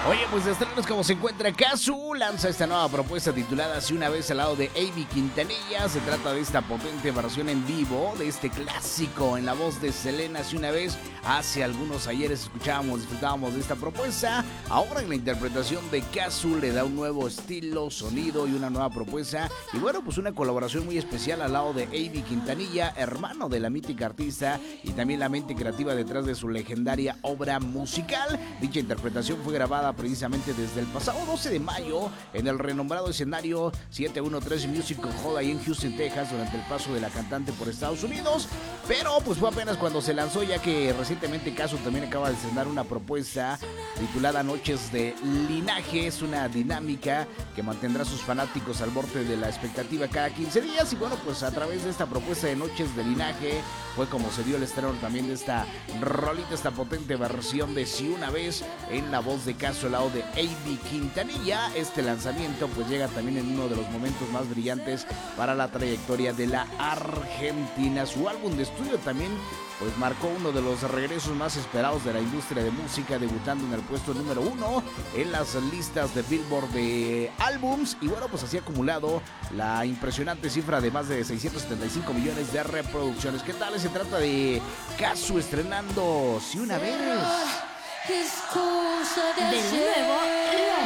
Oye, pues estrenos como se encuentra Casu, lanza esta nueva propuesta titulada Así una vez al lado de Amy Quintanilla. Se trata de esta potente versión en vivo de este clásico en la voz de Selena. Así una vez, hace algunos ayeres disfrutábamos de esta propuesta. Ahora en la interpretación de Casu le da un nuevo estilo, sonido y una nueva propuesta. Y bueno, pues una colaboración muy especial al lado de Amy Quintanilla, hermano de la mítica artista y también la mente creativa detrás de su legendaria obra musical. Dicha interpretación fue grabada precisamente desde el pasado 12 de mayo en el renombrado escenario 713 Music Hall ahí en Houston, Texas, durante el paso de la cantante por Estados Unidos. Pero pues fue apenas cuando se lanzó, ya que recientemente Casu también acaba de estrenar una propuesta titulada Noches de Linaje. Es una dinámica que mantendrá a sus fanáticos al borde de la expectativa cada 15 días. Y bueno, pues a través de esta propuesta de Noches de Linaje fue como se dio el estreno también de esta rolita, esta potente versión de Si una vez, en la voz de Casu al lado de Amy Quintanilla. Este lanzamiento pues llega también en uno de los momentos más brillantes para la trayectoria de la Argentina. Su álbum de estudio también pues marcó uno de los regresos más esperados de la industria de música, debutando en el puesto número 1 en las listas de Billboard de álbums. Y bueno, pues así ha acumulado la impresionante cifra de más de 675 millones de reproducciones. ¿Qué tal? Se trata de Casu estrenando Si una vez. De nuevo,